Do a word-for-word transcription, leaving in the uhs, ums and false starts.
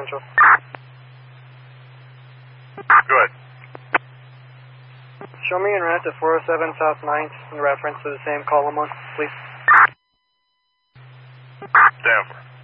Central. Go ahead. Show me en route to four oh seven South ninth in reference to the same column one, please. Stanford.